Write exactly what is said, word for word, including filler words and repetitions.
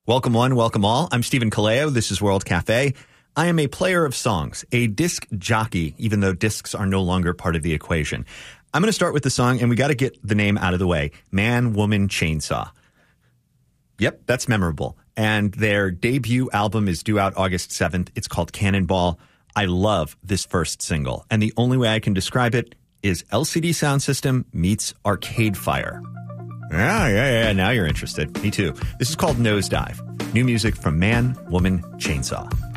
Welcome one, welcome all. I'm Stephen Kaleo. This is World Cafe. I am a player of songs, a disc jockey, even though discs are no longer part of the equation. I'm going to start with the song, and we got to get the name out of the way. Man, Woman, Chainsaw. Yep, that's memorable. And their debut album is due out August seventh. It's called Cannonball. I love this first single, and the only way I can describe it is L C D Soundsystem meets Arcade Fire. Yeah, yeah, yeah. Now you're interested. Me too. This is called Nosedive. New music from Man, Woman, Chainsaw.